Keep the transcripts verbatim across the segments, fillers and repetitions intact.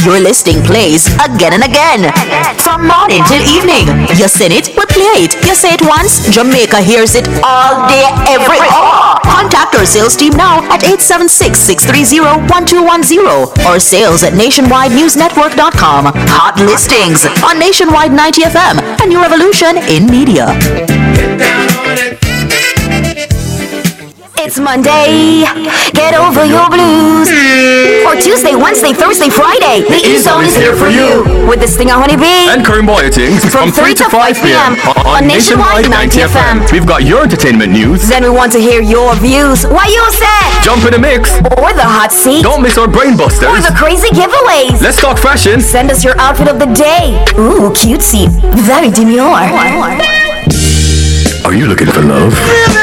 your listing plays again and again. From morning till evening. You sing it, we play it. You say it once, Jamaica hears it all day, every hour. Contact our sales team now at eight seven six, six three zero, one two one zero or sales at nationwide news network dot com. Hot listings on Nationwide ninety F M, a new revolution in media. Get down on it. It's Monday, get over your blues. Or Tuesday, Wednesday, Thursday, Friday. The E-Zone is here for you. With the Stinger Honey Bee and Curry Boyatings from three to five p.m. on Nationwide ninety F M. We've got your entertainment news. Then we want to hear your views. Why you say? Jump in the mix. Or the hot seat. Don't miss our brain busters. Or the crazy giveaways. Let's talk fashion. Send us your outfit of the day. Ooh, cutesy. Very demure. Are you looking for love?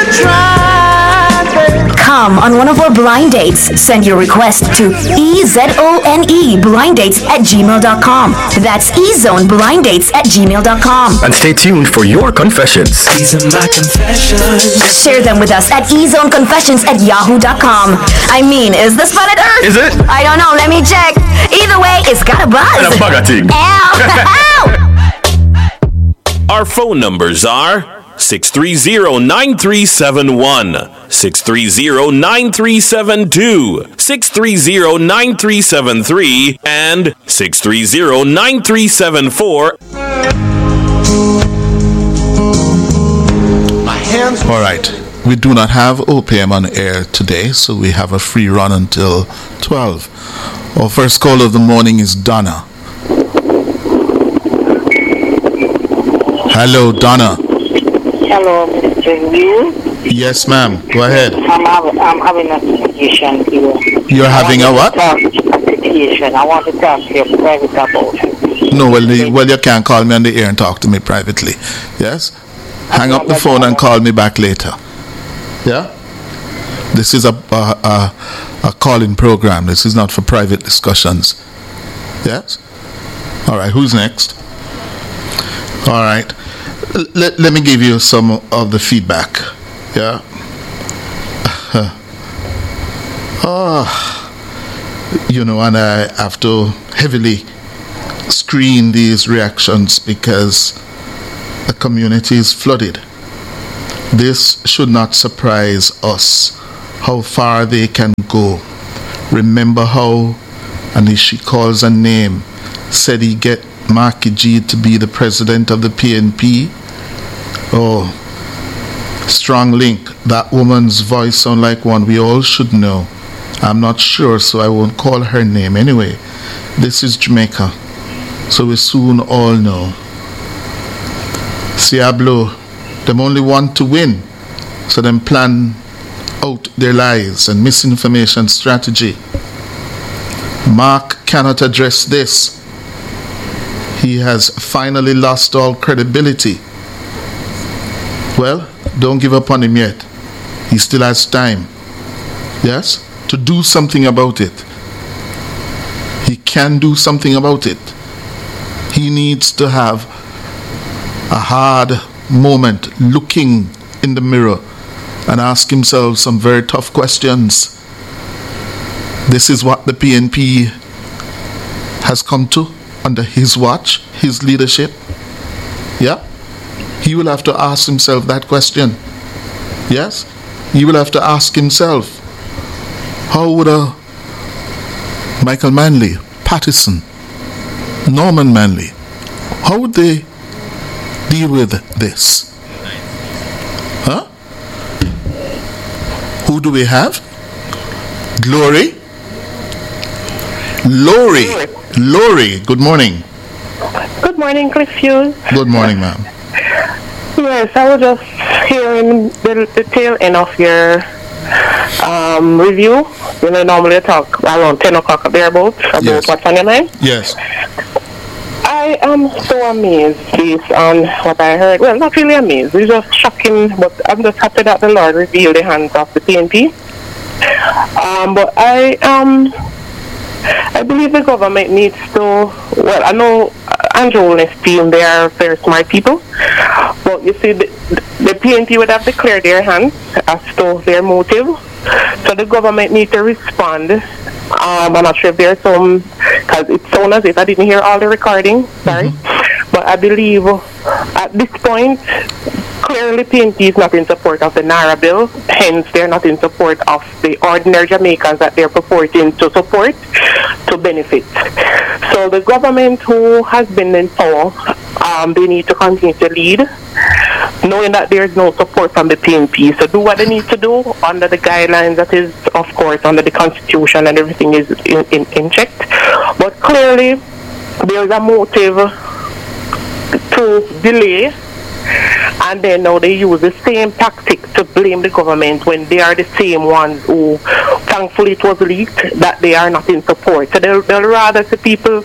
Come on one of our blind dates. Send your request to E Z O N E blinddates at gmail dot com. That's E-Zone blinddates at gmail dot com. And stay tuned for your confessions. These are my confessions. Share them with us at E Zone confessions at yahoo dot com. I mean, is this planet Earth? Is it? I don't know. Let me check. Either way, it's got a buzz. And a bugger thing. Ow! Our phone numbers are six three zero, nine three seven one, six three zero, nine three seven two, six three zero, nine three seven three, and six three zero, nine three seven four. My hands. All right. We do not have O P M on air today, so we have a free run until twelve. Our first call of the morning is Donna. Hello, Donna. Hello, Mister Liu. Yes, ma'am. Go ahead. I'm, having, I'm having a situation here. You're having a what? A situation. I want to talk to you private about it. No, well, the, well, you can't call me on the air and talk to me privately. Yes? Hang up the phone and call me back later. Yeah? This is a, a, a, a call-in program. This is not for private discussions. Yes? All right, who's next? All right. Let, let me give you some of the feedback. Yeah. Oh, you know, and I have to heavily screen these reactions because the community is flooded. This should not surprise us, how far they can go. Remember how, and if she calls a name, said he get Marky G to be the president of the P N P. Oh, strong link. That woman's voice sound like one we all should know. I'm not sure, so I won't call her name anyway. This is Jamaica, so we soon all know. Ciablo, them only want to win, so them plan out their lies and misinformation strategy. Mark cannot address this. He has finally lost all credibility. Well, don't give up on him yet. He still has time. Yes? To do something about it. He can do something about it. He needs to have a hard moment looking in the mirror and ask himself some very tough questions. This is what the P N P has come to under his watch, his leadership. Yeah? He will have to ask himself that question. Yes? He will have to ask himself, how would a Michael Manley, Patterson, Norman Manley, how would they deal with this? Huh? Who do we have? Glory? Lori. Lori, good morning. Good morning, Cliff Hughes. Good morning, ma'am. Yes, I was just hearing the, the tail end of your um, review. You know, normally talk around ten o'clock thereabouts about Yes. what's on your mind. Yes. I am so amazed based on what I heard. Well, not really amazed. It's just shocking, but I'm just happy that the Lord revealed the hands of the P N P. Um, but I um, I believe the government needs to, well, I know Andrew and his team, they are very smart people, but you see, the, the P N P would have declared their hands as to their motive, so the government needs to respond Um, I'm not sure if there's some, because it sounds as if I didn't hear all the recording, sorry. Mm-hmm. But I believe at this point, clearly P N P is not in support of the Naira bill, hence they're not in support of the ordinary Jamaicans that they're purporting to support, to benefit. So the government who has been in power, um, they need to continue to lead, knowing that there's no support from the P N P. So do what they need to do under the guidelines that is, of course, under the Constitution, and everything is in, in, in check. But clearly, there's a motive to delay, and then now they use the same tactic to blame the government when they are the same ones who, thankfully it was leaked, that they are not in support. So they'll, they'll rather see people,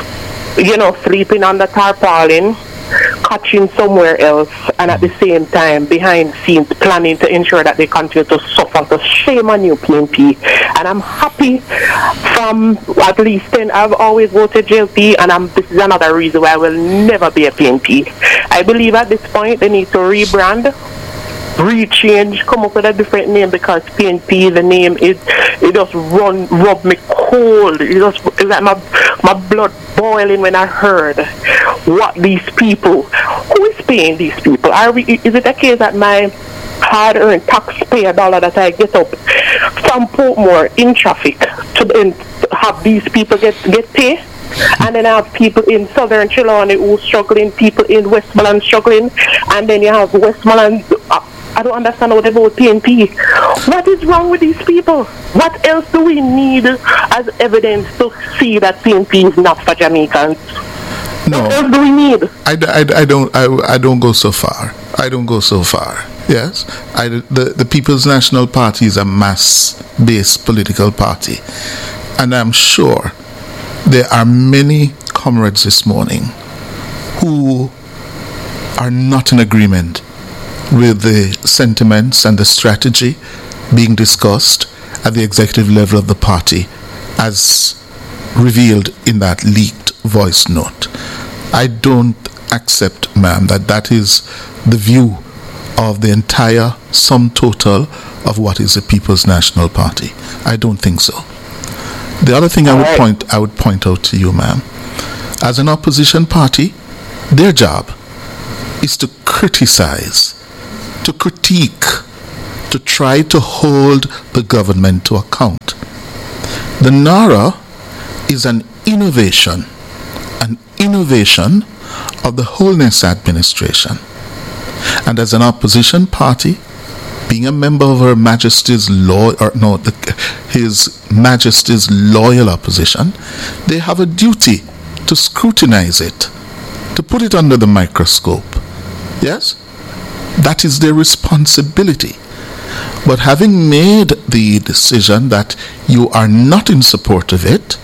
you know, sleeping on the tarpaulin, catching somewhere else, and at the same time behind scenes planning to ensure that they continue to suffer. So shame on you, P N P. And I'm happy from at least then I've always voted J L P, and I'm, this is another reason why I will never be a P N P. I believe at this point they need to rebrand, rechange, come up with a different name, because P N P, the name is, it just run rub me cold. It just, it's like my my blood boiling when I heard what these people, who is paying these people? Are we, is it a case that my hard-earned taxpayer dollar that I get up from Portmore in traffic to then have these people get get paid? And then I have people in Southern Trelawney who struggling, people in Westmoreland struggling, and then you have Westmoreland. Uh, I don't understand how they vote P N P. What is wrong with these people? What else do we need as evidence to see that P N P is not for Jamaicans? No. What else do we need? I, I, I don't I, I don't go so far. I don't go so far. Yes, I, the the People's National Party is a mass-based political party, and I'm sure there are many comrades this morning who are not in agreement with the sentiments and the strategy being discussed at the executive level of the party as revealed in that leaked voice note. I don't accept, ma'am, that that is the view of the entire sum total of what is the People's National Party. I don't think so. The other thing I would right. point I would point out to you, ma'am, as an opposition party, their job is to criticize, to critique, to try to hold the government to account. The Naira is an innovation, an innovation of the Holness administration. And as an opposition party, being a member of Her Majesty's law, or no, the, His Majesty's loyal opposition, they have a duty to scrutinize it, to put it under the microscope. Yes? That is their responsibility. But having made the decision that you are not in support of it,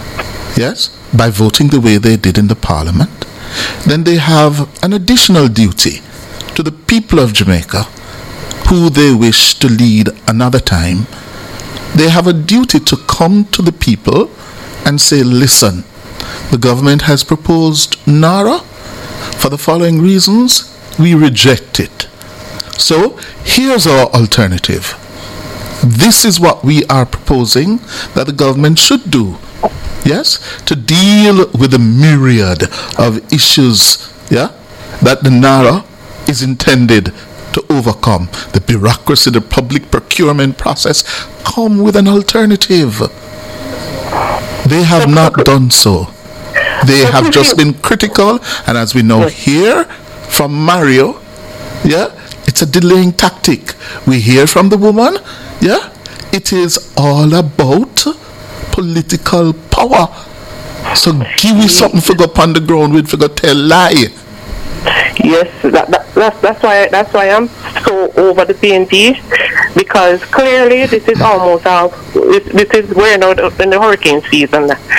yes, by voting the way they did in the Parliament, then they have an additional duty to the people of Jamaica who they wish to lead another time. They have a duty to come to the people and say, listen, the government has proposed Naira for the following reasons. We reject it. So here's our alternative. This is what we are proposing that the government should do. Yes, to deal with the myriad of issues, yeah, that the Naira is intended to overcome. The bureaucracy, the public procurement process, come with an alternative. They have not done so. They have just been critical, and as we know here from Mario, yeah, it's a delaying tactic. We hear from the woman, yeah, it is all about political power. So give me something for go upon the ground with for go tell lie. Yes, that, that, that's that's why that's why I'm so over the P N P, because clearly this is almost our this is we're now in the hurricane season,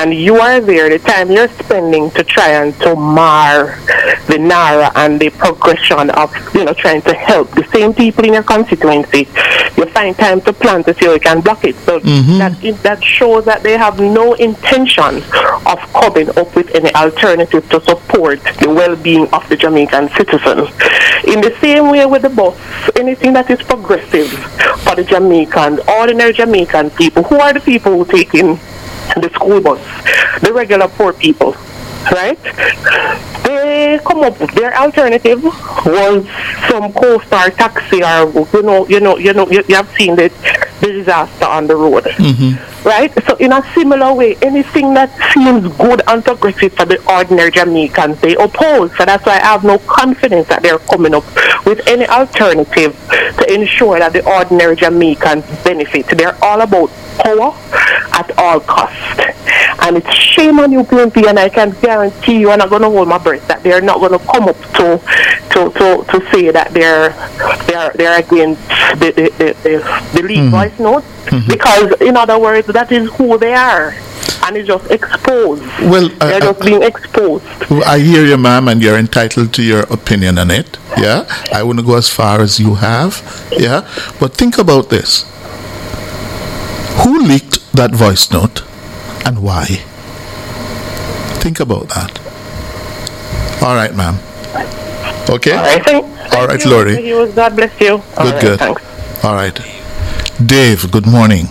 and you are there, the time you're spending to try and to mar the NARA and the progression of, you know, trying to help the same people in your constituency, you find time to plan to see how you can block it. So Mm-hmm. that is, that shows that they have no intention of coming up with any alternative to support the well-being of the Jamaican citizen. In the same way with the bus, anything that is progressive for the Jamaicans, ordinary Jamaican people, who are the people who take in the school bus, the regular poor people, right? They come up with their alternative was some co-star taxi, or you know, you know, you know, you, you have seen the, the disaster on the road, Mm-hmm. right? So in a similar way, anything that seems good and progressive for the ordinary Jamaicans, they oppose. So that's why I have no confidence that they're coming up with any alternative to ensure that the ordinary Jamaicans benefit. They're all about power at all costs. And it's shame on you, P M P, and I can guarantee you, I'm not going to hold my breath, that they're not going to come up to to, to, to say that they're they're they're against the the, the, the, the lead Mm-hmm. voice note, Mm-hmm. because in other words, that is who they are, and it's just exposed. Well, uh, they're just uh, being exposed. I hear you, ma'am, and you're entitled to your opinion on it. Yeah, I wouldn't go as far as you have. Yeah, but think about this: who leaked that voice note, and why? Think about that. All right, ma'am. Okay. All right, thank, All thank right, you. Lori. Thank you. God bless you. All Good, right, good. Thanks. All right. Dave, good morning.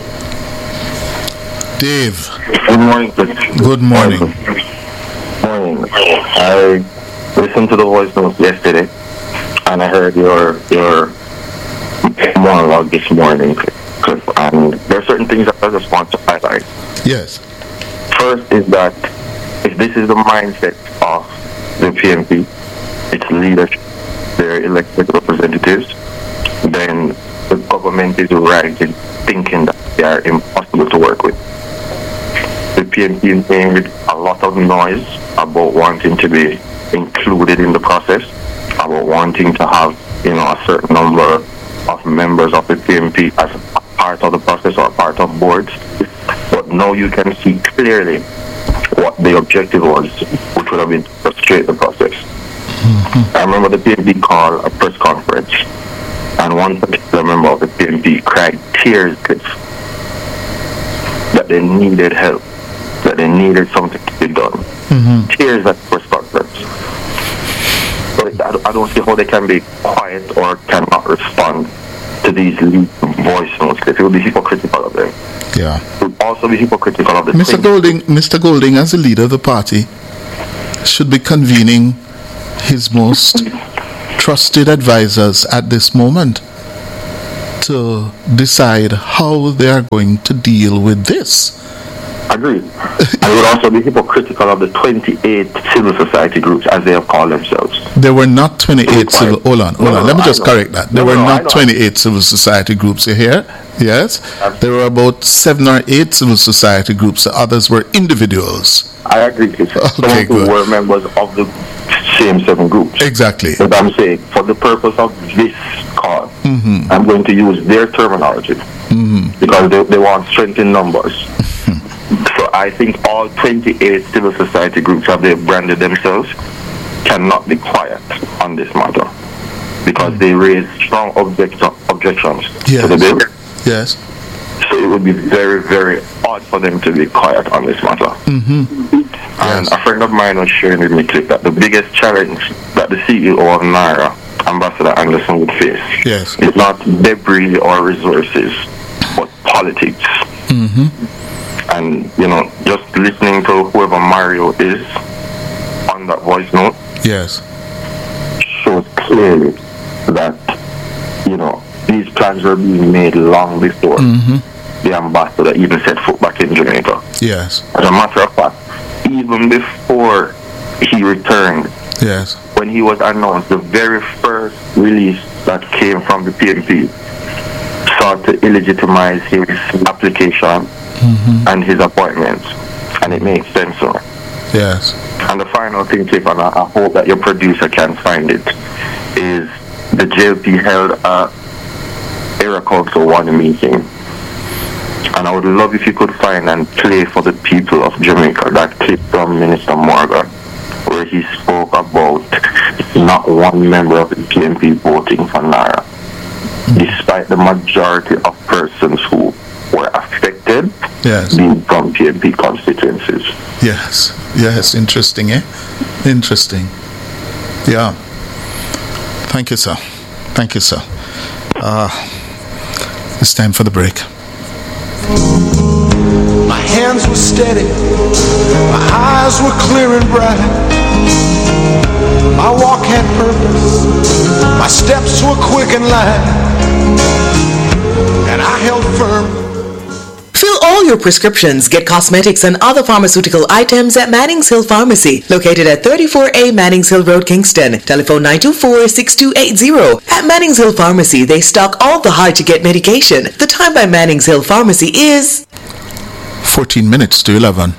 Dave, Good morning. Chris. good morning. Morning. I listened to the voice notes yesterday, and I heard your your monologue this morning, Chris. And there are certain things that I just want to highlight. Yes. First is that if this is the mindset of the P M P, its leadership, their elected representatives, then the government is right in thinking that they are impossible to work with. The P M P is made a lot of noise about wanting to be included in the process, about wanting to have, you know, a certain number of members of the P M P as a part of the process or a part of boards. But now you can see clearly what the objective was, which would have been to frustrate the process. Mm-hmm. I remember the P M P called a press conference, and one particular member of the P M P cried tears that they needed help, that they needed something to be done. Mm-hmm. Tears at the press conference. But I, I don't see how they can be quiet or cannot respond to these leaked voice notes. It will be hypocritical of them. Yeah. It would also be hypocritical of the Mister thing. Golding, Mister Golding, as the leader of the party, should be convening his most trusted advisors at this moment to decide how they are going to deal with this. Agreed. And it would also be hypocritical of the twenty-eight civil society groups, as they have called themselves. There were not twenty-eight civil. Hold on, hold No, on. no, Let me I just know. correct that. There No, were no, I not know. twenty-eight civil society groups here. Yes, there were about seven or eight civil society groups. The others were individuals. I agree with you. Some Okay, of who good. were members of the same seven groups. Exactly. But I'm saying, for the purpose of this call, Mm-hmm. I'm going to use their terminology Mm-hmm. because they, they want strength in numbers. So I think all twenty-eight civil society groups, have they branded themselves, cannot be quiet on this matter because they raise strong object- objections Yes. to the bill. Yes. So it would be very, very odd for them to be quiet on this matter. Mm-hmm. And Yes. a friend of mine was sharing with me clip that the biggest challenge that the C E O of NARA, Ambassador Anderson, would face Yes. is not debris or resources, but politics. Mm-hmm. And, you know, just listening to whoever Mario is on that voice note Yes. shows clearly that, you know, these plans were being made long before Mm-hmm. the ambassador even set foot back in Jamaica. Yes. As a matter of fact, even before he returned, Yes. when he was announced, the very first release that came from the P M P sought to illegitimize his application Mm-hmm. and his appointments. And it makes sense, sir. Yes. And the final thing, Tiff, and I, I hope that your producer can find it, is the J L P held a Era Council one meeting And I would love if you could find and play for the people of Jamaica that clip from Minister Morgan, where he spoke about not one member of the P N P voting for Nara, despite the majority of persons who were affected Yes. being from P N P constituencies. Yes. Yes. Interesting, eh? Interesting. Yeah. Thank you, sir. Thank you, sir. Uh, it's time for the break. My hands were steady, my eyes were clear and bright. My walk had purpose, my steps were quick and light, and I held firm. Fill all your prescriptions, get cosmetics and other pharmaceutical items at Mannings Hill Pharmacy, located at thirty-four A Mannings Hill Road, Kingston. Telephone nine two four, six two eight zero. At Mannings Hill Pharmacy, they stock all the hard-to-get medication. The time by Mannings Hill Pharmacy is fourteen minutes to eleven.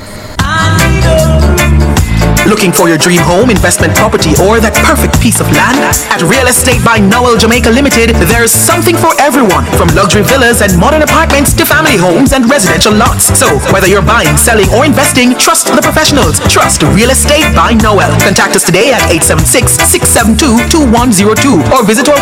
Looking for your dream home, investment property, or that perfect piece of land? At Real Estate by Noel Jamaica Limited, there's something for everyone, from luxury villas and modern apartments to family homes and residential lots. So, whether you're buying, selling, or investing, trust the professionals. Trust Real Estate by Noel. Contact us today at eight seven six, six seven two, two one zero two or visit our